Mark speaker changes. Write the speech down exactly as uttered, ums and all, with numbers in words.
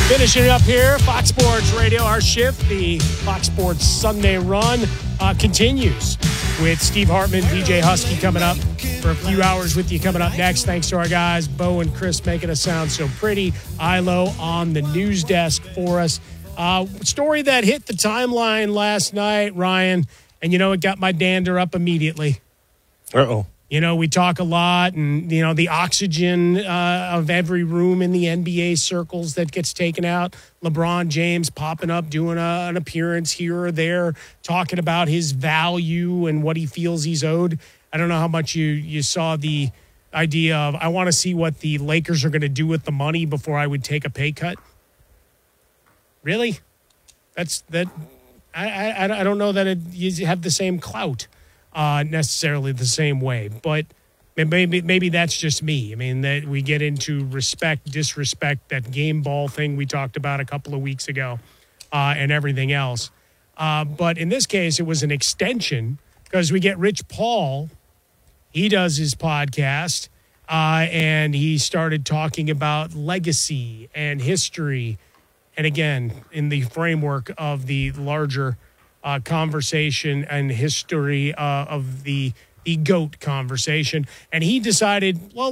Speaker 1: Finishing up here, Fox Sports Radio, our shift, the Fox Sports Sunday run uh, continues with Steve Hartman, D J Husky coming up for a few hours with you coming up next. Thanks to our guys, Bo and Chris, making us sound so pretty. Ilo on the news desk for us. Uh, story that hit the timeline last night, Ryan, and you know, it got my dander up immediately.
Speaker 2: Uh-oh.
Speaker 1: You know, we talk a lot, and, you know, the oxygen uh, of every room in the N B A circles that gets taken out. LeBron James popping up, doing a, an appearance here or there, talking about his value and what he feels he's owed. I don't know how much you, you saw the idea of, I want to see what the Lakers are going to do with the money before I would take a pay cut. Really? That's that. I, I, I don't know that it, you have the same clout. Uh, necessarily the same way, but maybe maybe that's just me. I mean, that we get into respect, disrespect, that game ball thing we talked about a couple of weeks ago, uh, and everything else. Uh, but in this case, it was an extension because we get Rich Paul. He does his podcast, uh, and he started talking about legacy and history, and again, in the framework of the larger Uh, conversation and history uh, of the the GOAT conversation. And he decided, well,